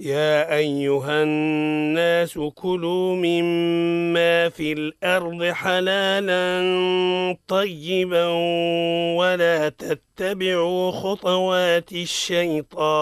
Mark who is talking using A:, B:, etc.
A: يا أيها الناس كلوا مما في الأرض حلالا طيبا ولا تتبعوا خطوات الشيطان